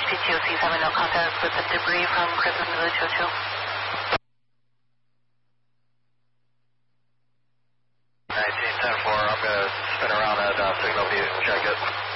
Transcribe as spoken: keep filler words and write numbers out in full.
P T O C seven, no contact with the debris from Crescent Village oh two. nineteen ten four, I'm going to spin around at uh, signal view and check it.